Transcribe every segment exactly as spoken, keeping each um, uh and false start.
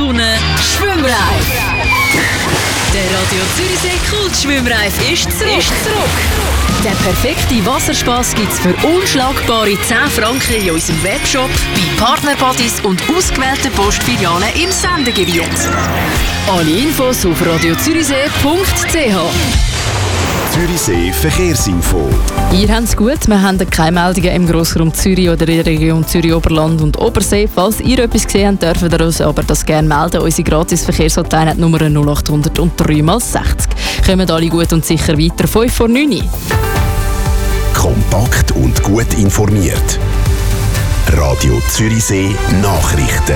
Sonne, Schwimmreif. Der Radio Zürichsee Kultschwimmreif ist zurück. Ist zurück. Den perfekten Wasserspass gibt's für unschlagbare zehn Franken in unserem Webshop, bei Partnerbodies und ausgewählten Postfilialen im Sendegebiet. Alle Infos auf radio zürichsee punkt c h. Zürichsee Verkehrsinfo. Ihr habt es gut, wir haben keine Meldungen im Grossraum Zürich oder in der Region Zürich-Oberland und Obersee. Falls ihr etwas gesehen habt, dürft ihr uns aber das gerne melden. Unsere gratis Verkehrshotline hat Nummer null acht null null und drei mal sechzig. Kommen alle gut und sicher weiter, fünf vor neun. Kompakt und gut informiert. Radio Zürichsee Nachrichten.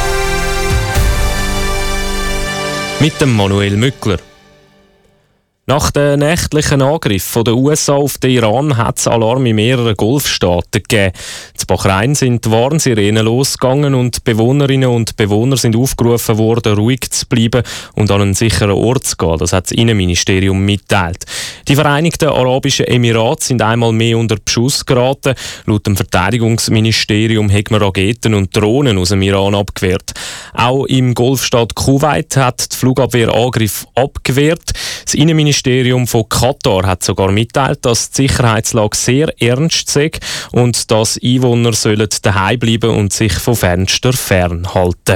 Mit dem Manuel Mückler. Nach dem nächtlichen Angriff von den U S A auf den Iran hat es Alarm in mehreren Golfstaaten gegeben. In Bahrain sind die Warnsirenen losgegangen und Bewohnerinnen und Bewohner sind aufgerufen worden, ruhig zu bleiben und an einen sicheren Ort zu gehen. Das hat das Innenministerium mitteilt. Die Vereinigten Arabischen Emirate sind einmal mehr unter Beschuss geraten. Laut dem Verteidigungsministerium hat man Raketen und Drohnen aus dem Iran abgewehrt. Auch im Golfstaat Kuwait hat die Flugabwehr Angriff abgewehrt. Das Innenministerium Das Ministerium von Katar hat sogar mitteilt, dass die Sicherheitslage sehr ernst sei und dass Einwohner sollen daheim bleiben und sich von Fenstern fernhalten.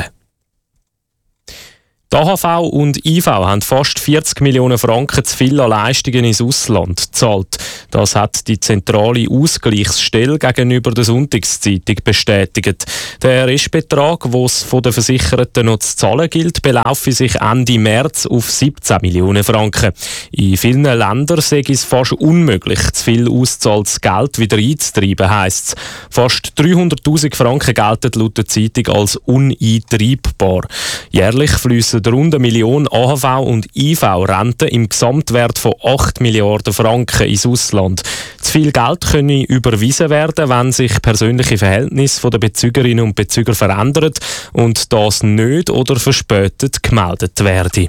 Die A H V und I V haben fast vierzig Millionen Franken zu viel an Leistungen ins Ausland gezahlt. Das hat die zentrale Ausgleichsstelle gegenüber der Sonntagszeitung bestätigt. Der Restbetrag, den es von den Versicherten noch zu zahlen gilt, belaufe sich Ende März auf siebzehn Millionen Franken. In vielen Ländern sei es fast unmöglich, zu viel ausgezahltes Geld wieder einzutreiben, heisst es. Fast dreihunderttausend Franken gelten laut der Zeitung als uneintreibbar. Jährlich fließen rund eine Million A H V- und I V-Renten im Gesamtwert von acht Milliarden Franken ins Ausland. Zu viel Geld könne überwiesen werden, wenn sich persönliche Verhältnisse der Bezügerinnen und Bezüger verändern und das nicht oder verspätet gemeldet werde.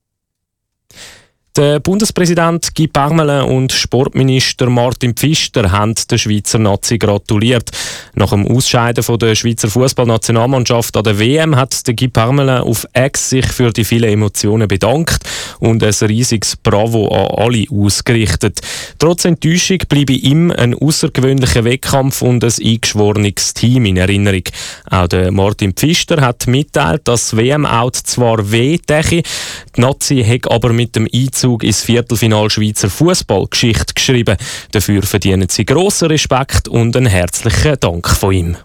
Der Bundespräsident Guy Parmelin und Sportminister Martin Pfister haben der Schweizer Nazi gratuliert. Nach dem Ausscheiden von der Schweizer Fußballnationalmannschaft an der W M hat der Guy Parmelin auf X sich für die vielen Emotionen bedankt und ein riesiges Bravo an alle ausgerichtet. Trotz Enttäuschung bleibe ihm ein außergewöhnlicher Wettkampf und ein eingeschworenes Team in Erinnerung. Auch der Martin Pfister hat mitteilt, dass das W M-Out zwar weh täte, die Nazi hat aber mit dem Einzug ins Viertelfinal Schweizer Fußballgeschichte geschrieben. Dafür verdienen sie grossen Respekt und einen herzlichen Dank von ihm.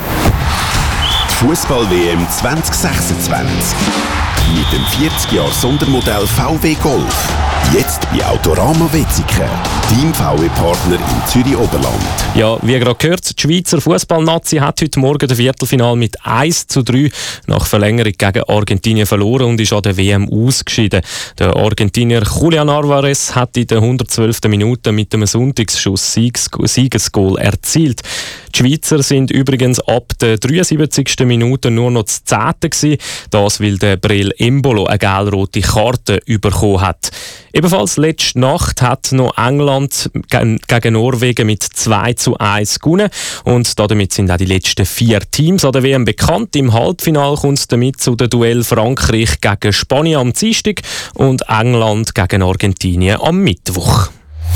Die Fußball-W M zwanzig sechsundzwanzig mit dem vierzig Jahre Sondermodell V W Golf. Jetzt bei Autorama Wetzikon, Team V W-Partner im Zürich-Oberland. Ja, wie gerade gehört, die Schweizer Fußballnazi hat heute Morgen das Viertelfinal mit eins zu drei nach Verlängerung gegen Argentinien verloren und ist an der W M ausgeschieden. Der Argentinier Julian Alvarez hat in der hundertzwölften Minute mit einem Sonntagsschuss Sieges- Siegesgoal erzielt. Die Schweizer sind übrigens ab der dreiundsiebzigsten Minute nur noch das Zehnte gewesen, das weil der Breel Embolo eine gelb-rote Karte bekommen hat. Ebenfalls letzte Nacht hat noch England gegen Norwegen mit zwei zu eins gewonnen und damit sind auch die letzten vier Teams an der W M bekannt. Im Halbfinale kommt es damit zu dem Duell Frankreich gegen Spanien am Dienstag und England gegen Argentinien am Mittwoch.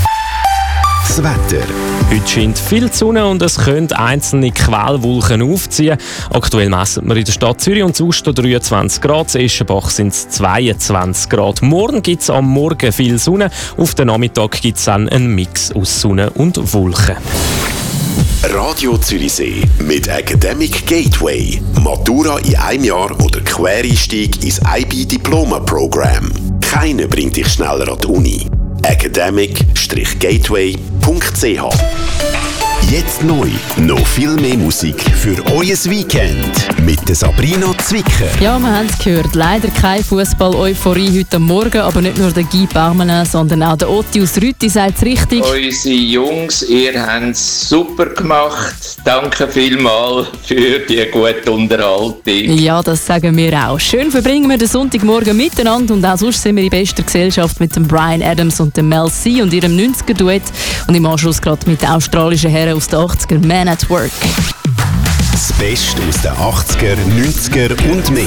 Das Wetter. Heute scheint viel Sonne und es können einzelne Quellwolken aufziehen. Aktuell messen wir in der Stadt Zürich und sonst dreiundzwanzig Grad. In Eschenbach sind es zweiundzwanzig Grad. Morgen gibt es am Morgen viel Sonne. Auf den Nachmittag gibt es dann einen Mix aus Sonne und Wolken. Radio Zürichsee mit Academic Gateway. Matura in einem Jahr oder Quereinstieg ins I B-Diploma-Programm. Keiner bringt dich schneller an die Uni. academic gateway punkt c h. Jetzt neu, noch viel mehr Musik für euer Weekend mit der Sabrina Zwicker. Ja, wir haben es gehört. Leider keine Fußball-Euphorie heute Morgen, aber nicht nur der Guy Parmelin, sondern auch der Otti aus Rütti sagt es richtig. Unsere Jungs, ihr habt es super gemacht. Danke vielmals für die gute Unterhaltung. Ja, das sagen wir auch. Schön verbringen wir den Sonntagmorgen miteinander und auch sonst sind wir in bester Gesellschaft mit dem Bryan Adams und dem Mel C und ihrem neunziger-Duett und im Anschluss gerade mit den australischen Herren aus den achtziger, Man at Work. Das Beste aus den achtziger, neunziger und mehr.